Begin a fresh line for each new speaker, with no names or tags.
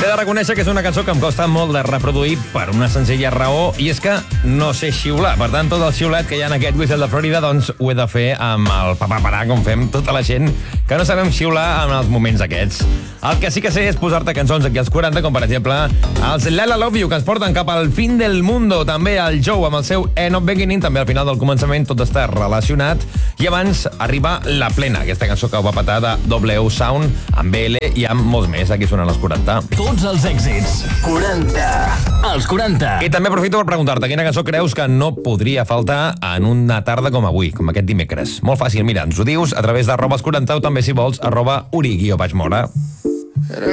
T'he de reconèixer que és una cançó que em costa molt de reproduir per una senzilla raó, i és que no sé xiular. Per tant, tot el xiulet que hi ha en aquest Whistle de Florida, doncs ho he de fer amb el papaparà, com fem tota la gent que no sabem xiular en els moments aquests. El que sí que sé és posar-te cançons aquí als 40, com per exemple els Lala Love You, que ens porten cap al fin del mundo. També el Joe amb el seu End of Beginning, també al final del començament, tot està relacionat. I abans arriba La Plena, aquesta cançó que ho va petar de W Sound, amb BL i amb molts més. Aquí sonen els 40.
Tots els èxits. 40. Els 40.
I també aprofito per preguntar-te quina cançó creus que no podria faltar en una tarda com avui, com aquest dimecres. Molt fàcil, mira, ens ho dius a través de @els40 o també, si vols, @uri_mora.